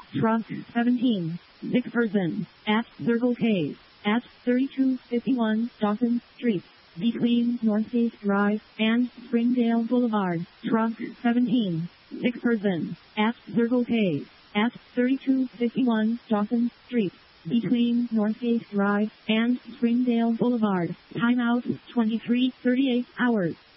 Truck 17, McPherson, at Circle K, at 3251 Dawson Street, between Northgate Drive and Springdale Boulevard. Truck 17, McPherson, at Circle K, at 3251 Dawson Street, between Northgate Drive and Springdale Boulevard. Timeout 23:38 hours.